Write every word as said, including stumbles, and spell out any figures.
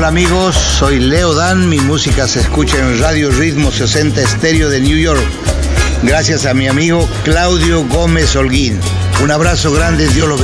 Hola amigos, soy Leo Dan, mi música se escucha en Radio Ritmo sesenta Estéreo de New York, gracias a mi amigo Claudio Gómez Holguín. Un abrazo grande, Dios los bendiga.